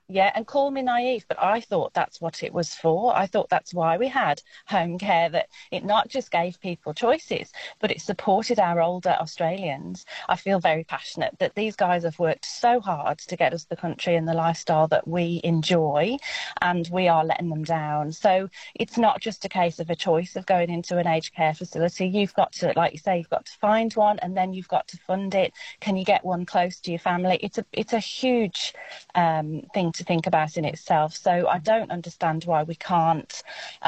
Yeah, and call me naive, but I thought that's what it was for. I thought that's why we had home care, that it not just gave people choices, but it supported our older Australians. I feel very passionate that these guys have worked so hard to get us the country and the lifestyle that we enjoy, and we are letting them down. So it's not just a case of a choice of going into an aged care facility. You've got to, like you say, you've got to find one, and then you've got to fund it. Can you get one close to your family? It's a huge thing to think about in itself. So I don't understand why we can't,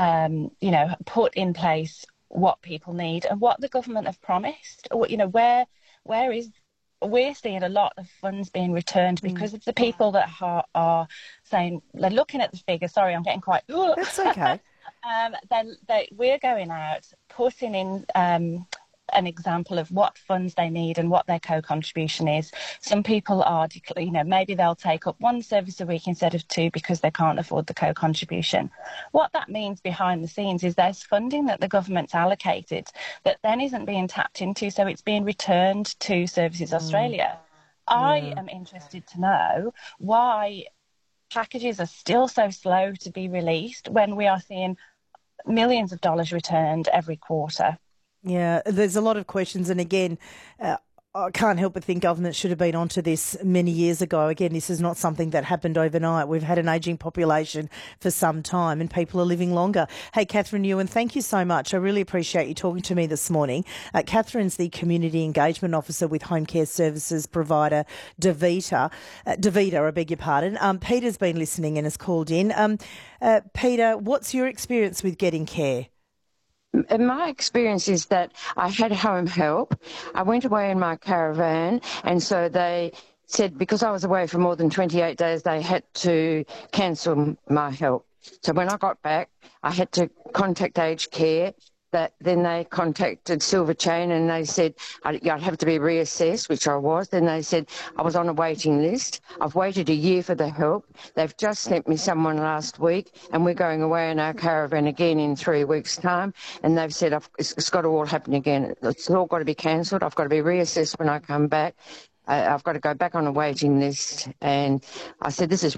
put in place what people need and what the government have promised. Where is we're seeing a lot of funds being returned because of the people that are saying, they're looking at the figure. Sorry, I'm getting quite. That's okay. We're going out, putting in an example of what funds they need and what their co-contribution is. Some people are, maybe they'll take up one service a week instead of two because they can't afford the co-contribution. What that means behind the scenes is there's funding that the government's allocated that then isn't being tapped into, so it's being returned to Services Australia. I am interested to know why packages are still so slow to be released when we are seeing millions of dollars returned every quarter. Yeah, there's a lot of questions. And again, I can't help but think government should have been onto this many years ago. Again, this is not something that happened overnight. We've had an ageing population for some time and people are living longer. Hey, Catherine Ewan, thank you so much. I really appreciate you talking to me this morning. Catherine's the Community Engagement Officer with home care services provider Davita. Davita, I beg your pardon. Peter's been listening and has called in. Peter, what's your experience with getting care? My experience is that I had home help. I went away in my caravan, and so they said because I was away for more than 28 days, they had to cancel my help. So when I got back, I had to contact aged care. Then they contacted Silver Chain and they said I'd have to be reassessed, which I was. Then they said I was on a waiting list. I've waited a year for the help. They've just sent me someone last week and we're going away in our caravan again in 3 weeks' time. And they've said it's got to all happen again. It's all got to be cancelled. I've got to be reassessed when I come back. I've got to go back on a waiting list. And I said, this is